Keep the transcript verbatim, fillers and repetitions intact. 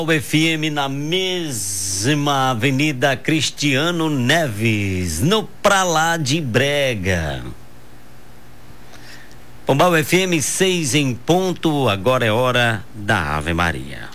O F M na mesma Avenida Cristiano Neves, no Pra Lá de Brega. Pombal F M, seis em ponto, agora é hora da Ave Maria.